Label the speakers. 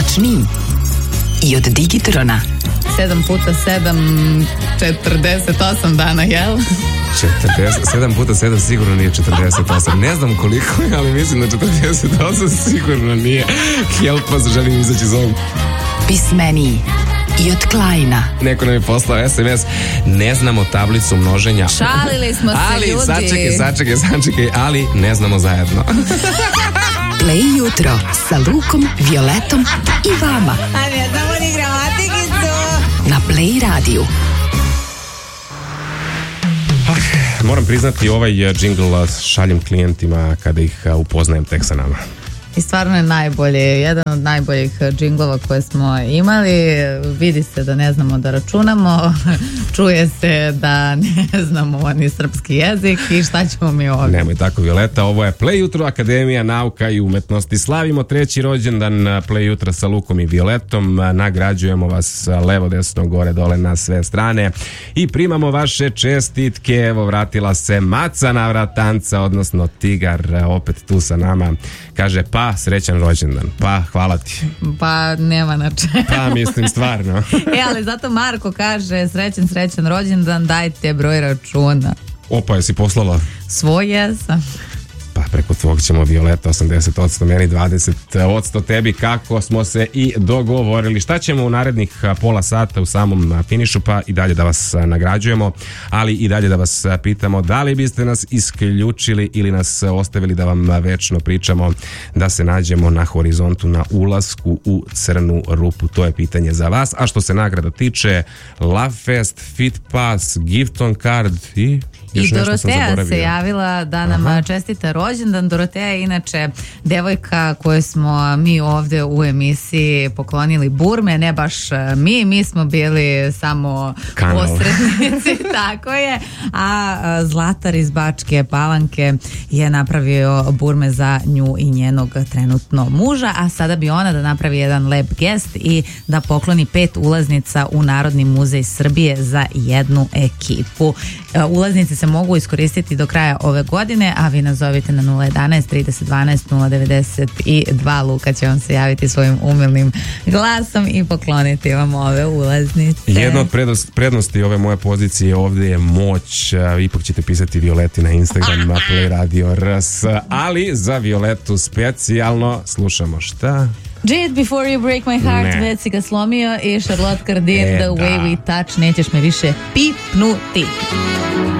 Speaker 1: tačniji i od Digitrona.
Speaker 2: 7 puta 7, 48 dana, jel?
Speaker 3: 7 puta 7 sigurno nije 48. Ne znam koliko je, ali mislim da 48 sigurno nije. Help vas, želim izaći iz ovog.
Speaker 1: Pismeniji i od Kleina.
Speaker 3: Neko nam je poslao SMS. Ne znamo tablicu množenja.
Speaker 2: Šalili smo se,
Speaker 3: ali,
Speaker 2: ljudi.
Speaker 3: sačekaj, ali ne znamo zajedno.
Speaker 1: Play jutro sa Lukom, Violetom i vama.
Speaker 2: A ne znamo ni gramatikicu.
Speaker 1: Na Play radiju.
Speaker 3: Moram priznati, ovaj džingl šaljem klijentima kada ih upoznajem tek sa nama.
Speaker 2: I stvarno je najbolji, jedan od najboljih džinglova koje smo imali. Vidi se da ne znamo da računamo, čuje se da ne znamo ni srpski jezik i šta ćemo mi ovdje.
Speaker 3: Nemoj tako, Violeta, ovo je Play jutro, Akademija nauka i umetnosti. Slavimo 3. rođendan Play jutra sa Lukom i Violetom, nagrađujemo vas levo, desno, gore, dole na sve strane i primamo vaše čestitke. Evo, vratila se Maca Navratanca, odnosno Tigar, opet tu sa nama. Kaže, pa, srećan rođendan. Pa, hvala ti.
Speaker 2: Pa, nema na čemu.
Speaker 3: Pa, mislim, stvarno.
Speaker 2: Ali zato Marko kaže, srećan rođendan, dajte broj računa.
Speaker 3: Opa, jesi poslala?
Speaker 2: Svoj jesam.
Speaker 3: Pa preko tvog ćemo, Violeta, 80% meni, 20% tebi, kako smo se i dogovorili. Šta ćemo u narednih pola sata u samom finišu, pa i dalje da vas nagrađujemo, ali i dalje da vas pitamo da li biste nas isključili ili nas ostavili da vam večno pričamo, da se nađemo na horizontu na ulasku u crnu rupu. To je pitanje za vas. A što se nagrada tiče, Love Fest, Fit Pass, Gifton Card i
Speaker 2: Doroteja se javila da nam čestita rođendan. Doroteja je inače devojka koju smo mi ovdje u emisiji poklonili Burme, ne baš mi smo bili samo posrednici, tako je, a Zlatar iz Bačke Palanke je napravio Burme za nju i njenog trenutno muža, a sada bi ona da napravi jedan lep gest i da pokloni 5 ulaznica u Narodni muzej Srbije za jednu ekipu. Ulaznice se mogu iskoristiti do kraja ove godine, a vi nazovite na 011 3012 092. Luka će vam se javiti svojim umilnim glasom i pokloniti vam ove ulaznice.
Speaker 3: Jedna od prednosti ove moje pozicije ovdje je moć. Ipak ćete pisati Violeti na Instagram Play Radio RS, ali za Violetu specijalno slušamo šta?
Speaker 2: Jade, Before You Break My Heart, već si ga slomio, i Charlotte Cardin, The Way We Touch, nećeš me više pipnuti.